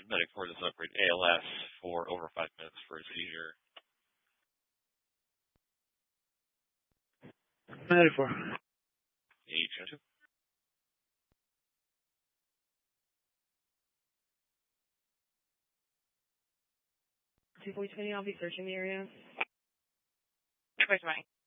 medic for this upgrade ALS for over 5 minutes for a seizure. Medic for. Agent 24020, I'll be searching the area. 24020.